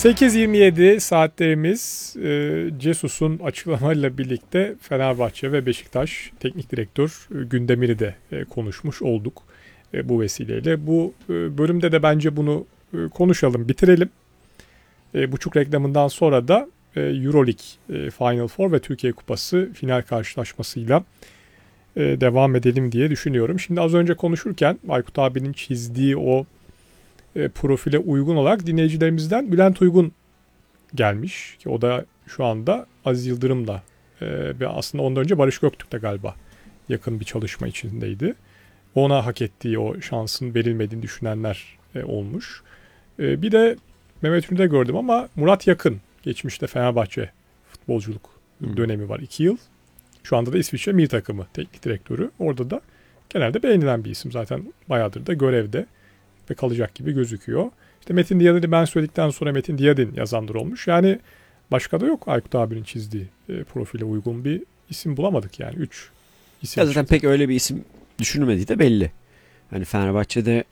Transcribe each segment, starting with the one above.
8.27 saatlerimiz. Cesus'un açıklamayla birlikte Fenerbahçe ve Beşiktaş teknik direktör gündemini de konuşmuş olduk bu vesileyle. Bu bölümde de bence bunu konuşalım, bitirelim. Buçuk reklamından sonra da Euroleague Final Four ve Türkiye Kupası final karşılaşmasıyla devam edelim diye düşünüyorum. Şimdi az önce konuşurken Aykut abinin çizdiği o profile uygun olarak dinleyicilerimizden Bülent Uygun gelmiş. Ki o da şu anda Aziz Yıldırım'la ve aslında ondan önce Barış Göktürk'le galiba yakın bir çalışma içindeydi. Ona hak ettiği o şansın verilmediğini düşünenler olmuş. Bir de Mehmet Ünlü'de gördüm ama Murat Yakın. Geçmişte Fenerbahçe futbolculuk dönemi var 2 yıl. Şu anda da İsviçre milli takımı teknik direktörü. Orada da genelde beğenilen bir isim, zaten bayağıdır da görevde ve kalacak gibi gözüküyor. İşte Metin Diyadin'i ben söyledikten sonra Metin Diyadin yazandır olmuş. Yani başka da yok Aykut abinin çizdiği profile uygun bir isim bulamadık yani. 3 isim. Ya zaten pek öyle bir isim düşünülmediği de belli. Hani Fenerbahçe'de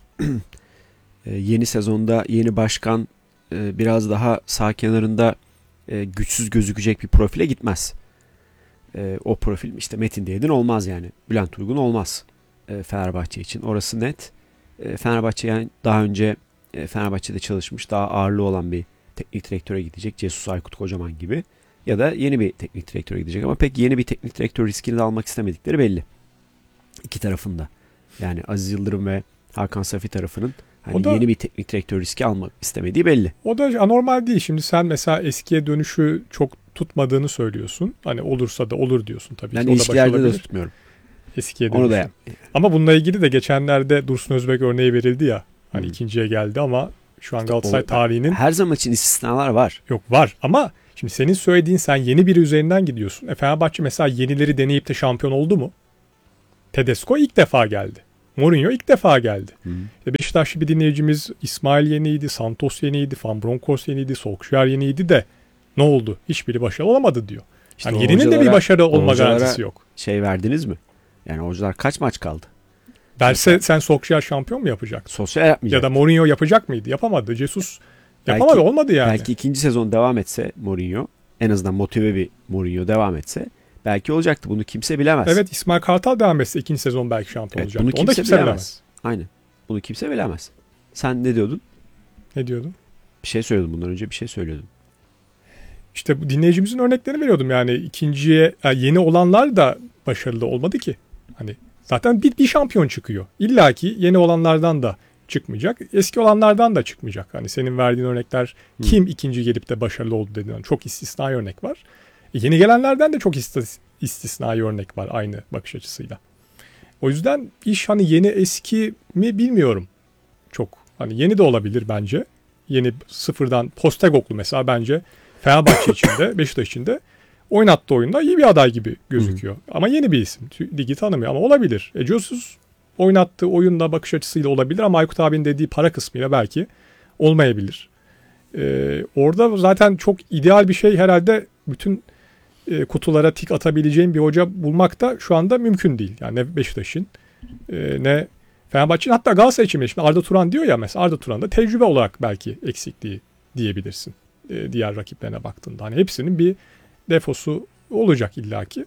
yeni sezonda yeni başkan biraz daha sağ kenarında güçsüz gözükecek bir profile gitmez. O profil işte Metin Diyadin olmaz yani. Bülent Uygun olmaz Fenerbahçe için. Orası net. Fenerbahçe yani daha önce Fenerbahçe'de çalışmış, daha ağırlığı olan bir teknik direktöre gidecek. Cesus Aykut Kocaman gibi. Ya da yeni bir teknik direktöre gidecek ama pek yeni bir teknik direktör riskini de almak istemedikleri belli. İki tarafında. Yani Aziz Yıldırım ve Hakan Safi tarafının hani yeni bir teknik direktör riski almak istemediği belli. O da anormal değil. Şimdi sen mesela eskiye dönüşü çok tutmadığını söylüyorsun. Hani olursa da olur diyorsun tabii. Ben ilişkilerde de tutmuyorum. Eskiye dönüşü. Onu da ama bununla ilgili de geçenlerde Dursun Özbek örneği verildi ya. Hani ikinciye geldi ama şu an Galatasaray tarihinin... Her zaman için istisnalar var. Yok var ama şimdi senin söylediğin, sen yeni biri üzerinden gidiyorsun. Fenerbahçe mesela yenileri deneyip de şampiyon oldu mu? Tedesco ilk defa geldi. Mourinho ilk defa geldi. Beşiktaşlı bir dinleyicimiz İsmail yeniydi, Santos yeniydi, Van Bronckhorst yeniydi, Solskjaer yeniydi de ne oldu? Hiçbiri başarılı olamadı diyor. İşte yani yeninin de bir başarı olma garantisi yok. Şey verdiniz mi? Yani hocalar kaç maç kaldı? Verse sen Solskjaer şampiyon mu yapacak? Solskjaer yapmayacak. Ya da Mourinho yapacak mıydı? Yapamadı. Jesus yapamadı, olmadı yani. Belki ikinci sezon devam etse Mourinho, en azından motive bir Mourinho devam etse belki olacaktı. Bunu kimse bilemez. Evet, İsmail Kartal devam etse ikinci sezon belki şampiyon olacaktı. Bunu kimse bilemez. Aynen. Bunu kimse bilemez. Sen ne diyordun? Ne diyordun? Bir şey söylüyordum. Bundan önce bir şey söylüyordum. İşte bu dinleyicimizin örneklerini veriyordum. Yani ikinciye yeni olanlar da başarılı olmadı ki. Hani zaten bir şampiyon çıkıyor. İlla ki yeni olanlardan da çıkmayacak. Eski olanlardan da çıkmayacak. Hani senin verdiğin örnekler kim ikinci gelip de başarılı oldu dediğin çok istisnai örnek var. Yeni gelenlerden de çok istisnai örnek var aynı bakış açısıyla. O yüzden iş hani yeni eski mi bilmiyorum. Çok hani yeni de olabilir bence. Yeni sıfırdan Postecoglou mesela bence Fenerbahçe için de Beşiktaş için de oynattığı oyunda iyi bir aday gibi gözüküyor. Ama yeni bir isim. Ligi tanımıyor ama olabilir. Jesus oynattığı oyunda bakış açısıyla olabilir ama Aykut abinin dediği para kısmıyla belki olmayabilir. Orada zaten çok ideal bir şey herhalde, bütün kutulara tik atabileceğin bir hoca bulmak da şu anda mümkün değil. Yani ne Beşiktaş'ın ne Fenerbahçe'nin, hatta Galatasaray için. Şimdi Arda Turan diyor ya, mesela Arda Turan'da tecrübe olarak belki eksikliği diyebilirsin. Diğer rakiplerine baktığında. Hani hepsinin bir defosu olacak illaki.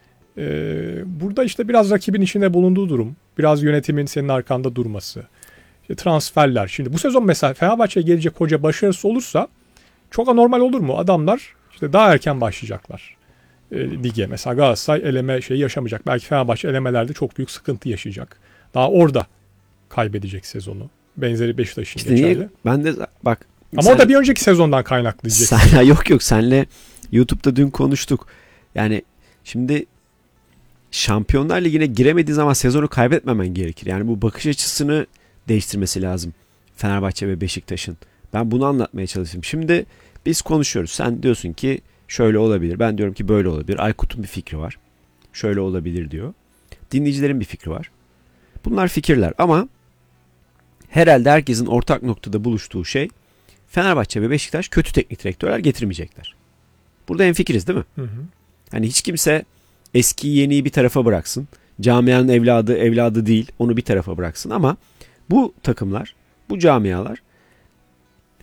Burada işte biraz rakibin içinde bulunduğu durum, biraz yönetimin senin arkanda durması, işte transferler. Şimdi bu sezon mesela Fenerbahçe'ye gelecek hoca başarısı olursa çok anormal olur mu? Adamlar işte daha erken başlayacaklar lige. Mesela Galatasaray eleme şeyi yaşamayacak. Belki Fenerbahçe elemelerde çok büyük sıkıntı yaşayacak. Daha orada kaybedecek sezonu. Benzeri Beşiktaş'ın işte geçerli. Niye? Ben de bak. Ama o da bir önceki sezondan kaynaklı diyeceksin. Yok senle YouTube'da dün konuştuk. Yani şimdi Şampiyonlar Ligi'ne giremediği zaman sezonu kaybetmemen gerekir. Yani bu bakış açısını değiştirmesi lazım Fenerbahçe ve Beşiktaş'ın. Ben bunu anlatmaya çalıştım. Şimdi biz konuşuyoruz. Sen diyorsun ki şöyle olabilir. Ben diyorum ki böyle olabilir. Aykut'un bir fikri var. Şöyle olabilir diyor. Dinleyicilerin bir fikri var. Bunlar fikirler ama herhalde herkesin ortak noktada buluştuğu şey, Fenerbahçe ve Beşiktaş kötü teknik direktörler getirmeyecekler. Burada hemfikiriz değil mi? Hı hı. Hani hiç kimse eskiyi yeniyi bir tarafa bıraksın. Camianın evladı değil, onu bir tarafa bıraksın ama bu takımlar, bu camialar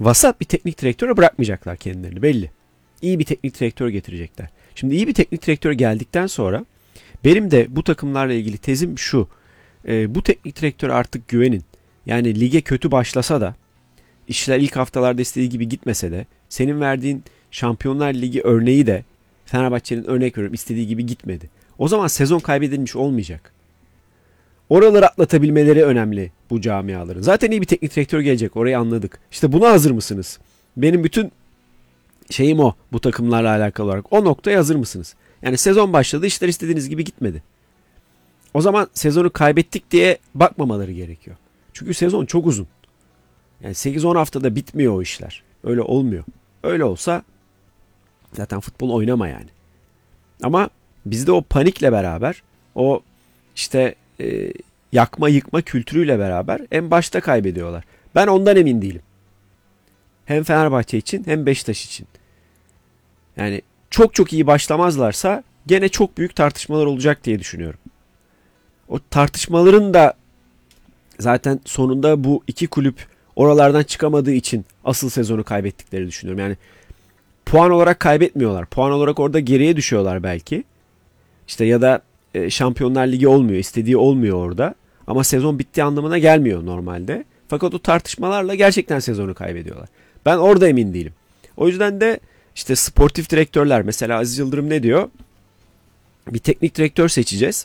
vasat bir teknik direktöre bırakmayacaklar kendilerini, belli. İyi bir teknik direktör getirecekler. Şimdi iyi bir teknik direktör geldikten sonra benim de bu takımlarla ilgili tezim şu. Bu teknik direktöre artık güvenin. Yani lige kötü başlasa da, işler ilk haftalarda istediği gibi gitmese de, senin verdiğin Şampiyonlar Ligi örneği de Fenerbahçe'nin, örnek veriyorum, istediği gibi gitmedi. O zaman sezon kaybedilmiş olmayacak. Oraları atlatabilmeleri önemli bu camiaların. Zaten iyi bir teknik direktör gelecek, orayı anladık. İşte buna hazır mısınız? Benim bütün şeyim o, bu takımlarla alakalı olarak. O noktaya hazır mısınız? Yani sezon başladı, işler istediğiniz gibi gitmedi. O zaman sezonu kaybettik diye bakmamaları gerekiyor. Çünkü sezon çok uzun. Yani 8-10 haftada bitmiyor o işler. Öyle olmuyor. Öyle olsa zaten futbol oynama yani. Ama bizde o panikle beraber, o işte yakma yıkma kültürüyle beraber en başta kaybediyorlar. Ben ondan emin değilim. Hem Fenerbahçe için hem Beşiktaş için. Yani çok çok iyi başlamazlarsa gene çok büyük tartışmalar olacak diye düşünüyorum. O tartışmaların da zaten sonunda bu iki kulüp oralardan çıkamadığı için asıl sezonu kaybettikleri düşünüyorum. Yani puan olarak kaybetmiyorlar. Puan olarak orada geriye düşüyorlar belki. İşte ya da Şampiyonlar Ligi olmuyor. İstediği olmuyor orada. Ama sezon bittiği anlamına gelmiyor normalde. Fakat o tartışmalarla gerçekten sezonu kaybediyorlar. Ben orada emin değilim. O yüzden de işte sportif direktörler, mesela Aziz Yıldırım ne diyor? Bir teknik direktör seçeceğiz.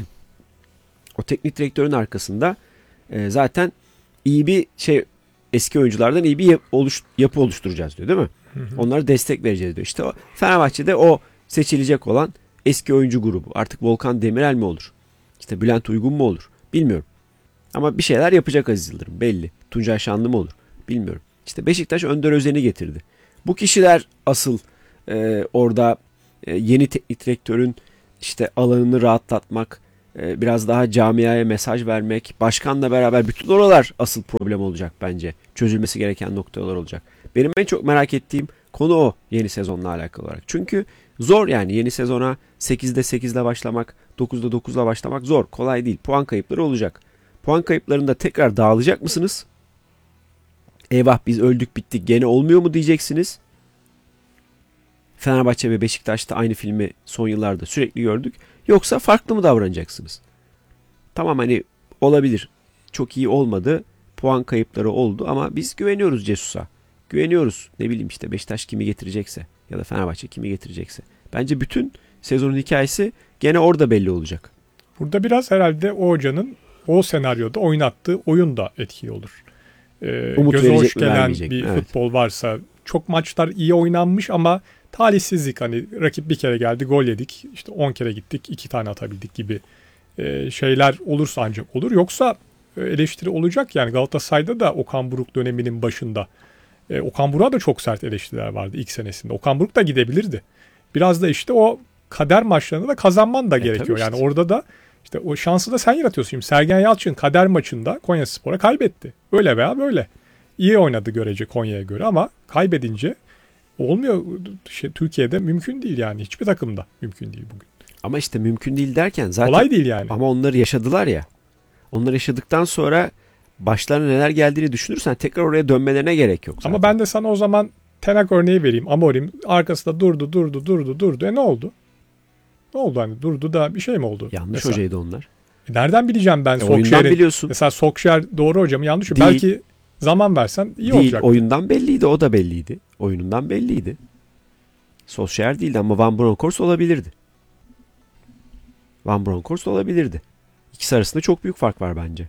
O teknik direktörün arkasında zaten iyi bir eski oyunculardan iyi bir yapı oluşturacağız diyor, değil mi? Onlara destek vereceğiz diyor. İşte Fenerbahçe'de o seçilecek olan eski oyuncu grubu. Artık Volkan Demirel mi olur? İşte Bülent Uygun mu olur? Bilmiyorum. Ama bir şeyler yapacak Aziz Yıldırım, belli. Tuncay Şanlı mı olur? Bilmiyorum. İşte Beşiktaş Önder Özen'i getirdi. Bu kişiler asıl orada yeni teknik direktörün işte alanını rahatlatmak, biraz daha camiaya mesaj vermek, başkanla beraber, bütün oralar asıl problem olacak bence. Çözülmesi gereken noktalar olacak. Benim en çok merak ettiğim konu o, yeni sezonla alakalı olarak. Çünkü zor yani, yeni sezona 8'de 8'le başlamak, 9'da 9'la başlamak zor, kolay değil. Puan kayıpları olacak. Puan kayıplarında tekrar dağılacak mısınız? Eyvah biz öldük bittik gene olmuyor mu diyeceksiniz. Fenerbahçe ve Beşiktaş'ta aynı filmi son yıllarda sürekli gördük. Yoksa farklı mı davranacaksınız? Tamam, hani olabilir. Çok iyi olmadı. Puan kayıpları oldu ama biz güveniyoruz Cesus'a. Güveniyoruz. Ne bileyim işte Beşiktaş kimi getirecekse ya da Fenerbahçe kimi getirecekse. Bence bütün sezonun hikayesi gene orada belli olacak. Burada biraz herhalde o hocanın o senaryoda oynattığı oyun da etkili olur. Göze hoş gelen bir futbol varsa, çok maçlar iyi oynanmış ama talihsizlik, hani rakip bir kere geldi gol yedik, işte 10 kere gittik 2 tane atabildik gibi şeyler olursa ancak olur. Yoksa eleştiri olacak yani. Galatasaray'da da Okan Buruk döneminin başında Okan Buruk'a da çok sert eleştiriler vardı ilk senesinde. Okan Buruk da gidebilirdi. Biraz da işte o kader maçlarında da kazanman da gerekiyor. Işte. Yani orada da işte o şansı da sen yaratıyorsun. Şimdi Sergen Yalçın kader maçında Konyaspor'a kaybetti. Öyle veya böyle. İyi oynadı görece Konya'ya göre ama kaybedince olmuyor. Türkiye'de mümkün değil yani. Hiçbir takımda mümkün değil bugün. Ama işte mümkün değil derken zaten kolay değil yani. Ama onları yaşadılar ya. Onları yaşadıktan sonra başlarına neler geldiğini düşünürsen tekrar oraya dönmelerine gerek yok zaten. Ama ben de sana o zaman Tenak örneği vereyim. Amorim arkasında durdu. Ne oldu? Ne oldu hani? Durdu da bir şey mi oldu? Yanlış mesela hocaydı onlar. Nereden bileceğim ben Oyundan biliyorsun. Mesela Solskjaer doğru hoca mı yanlış mı? Değil. Belki zaman versen iyi değil, olacak. Oyundan belliydi, o da belliydi. Oyunundan belliydi. Solskjaer değildi ama Van Bronckhorst olabilirdi. Van Bronckhorst olabilirdi. İkisi arasında çok büyük fark var bence.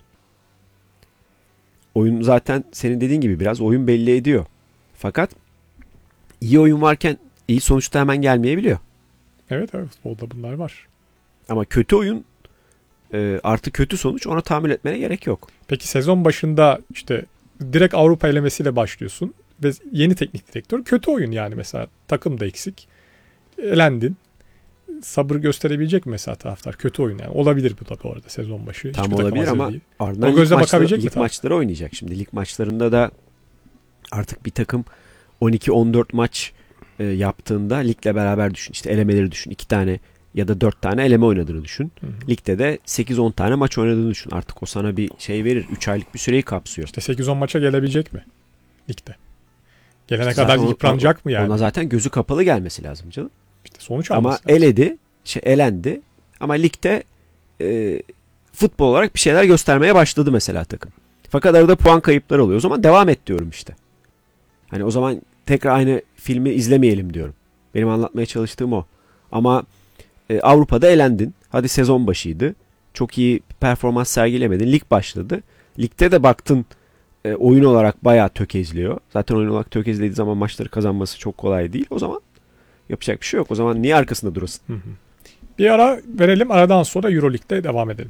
Oyun zaten senin dediğin gibi biraz oyun belli ediyor. Fakat iyi oyun varken iyi sonuçta hemen gelmeyebiliyor. Evet futbolda bunlar var. Ama kötü oyun artı kötü sonuç, ona tahammül etmene gerek yok. Peki sezon başında işte direkt Avrupa elemesiyle başlıyorsun ve yeni teknik direktör, kötü oyun yani, mesela takım da eksik. Elendin. Sabır gösterebilecek mi mesela taraftar? Kötü oyun yani. Olabilir bu da bu arada sezon başı. Tam hiçbir olabilir ama ardından o göze bakabilecek mi? Lig maçları oynayacak. Şimdi lig maçlarında da artık bir takım 12-14 maç yaptığında ligle beraber düşün. İşte elemeleri düşün. 2 tane ya da 4 tane eleme oynadığını düşün. Hı-hı. Ligde de 8-10 tane maç oynadığını düşün. Artık o sana bir şey verir. 3 aylık bir süreyi kapsıyor. İşte 8-10 maça gelebilecek mi ligde? Gelene Zaten kadar yıpranacak mı yani? Ona zaten gözü kapalı gelmesi lazım canım. İşte sonuç Ama alması lazım. elendi. Ama ligde futbol olarak bir şeyler göstermeye başladı mesela takım. Fakat arada puan kayıpları oluyor. O zaman devam et diyorum işte. Hani o zaman tekrar aynı filmi izlemeyelim diyorum. Benim anlatmaya çalıştığım o. Ama Avrupa'da elendin. Hadi sezon başıydı. Çok iyi performans sergilemedin. Lig başladı. Ligde de baktın oyun olarak bayağı tökezliyor. Zaten oyun olarak tökezlediği zaman maçları kazanması çok kolay değil. O zaman yapacak bir şey yok. O zaman niye arkasında durasın? Hı hı. Bir ara verelim. Aradan sonra Euroleague'de devam edelim.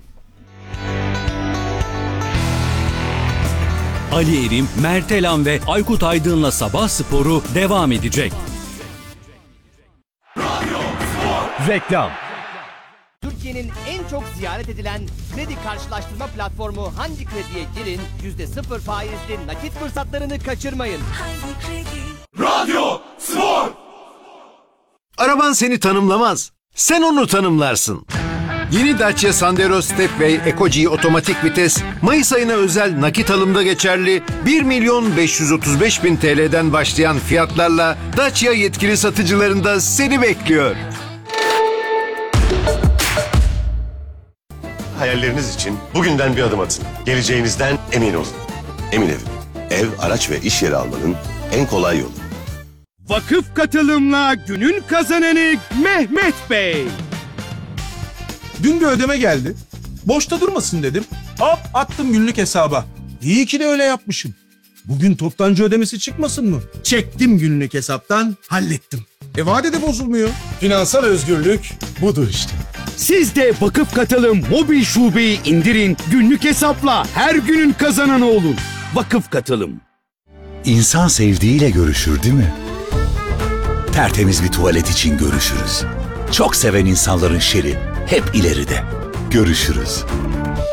Ali Erim, Mert Elan ve Aykut Aydın'la Sabah Sporu devam edecek. Reklam. Türkiye'nin en çok ziyaret edilen kredi karşılaştırma platformu Hangi Kredi'ye girin, %0 faizli nakit fırsatlarını kaçırmayın. Radyo Spor. Araban seni tanımlamaz. Sen onu tanımlarsın. Yeni Dacia Sandero Stepway Eco-G otomatik vites Mayıs ayına özel nakit alımda geçerli 1.535.000 TL'den başlayan fiyatlarla Dacia yetkili satıcılarında seni bekliyor. Hayalleriniz için bugünden bir adım atın. Geleceğinizden emin olun. Emin Ev. Ev, araç ve iş yeri almanın en kolay yolu. Vakıf katılımla günün kazananı Mehmet Bey. Dün bir ödeme geldi. Boşta durmasın dedim. Hop attım günlük hesaba. İyi ki de öyle yapmışım. Bugün toptancı ödemesi çıkmasın mı? Çektim günlük hesaptan, hallettim. Vade de bozulmuyor. Finansal özgürlük budur işte. Siz de Vakıf Katılım mobil şubeyi indirin, günlük hesapla her günün kazananı olun. Vakıf Katılım. İnsan sevdiğiyle görüşür değil mi? Tertemiz bir tuvalet için görüşürüz. Çok seven insanların şeri hep ileride. Görüşürüz.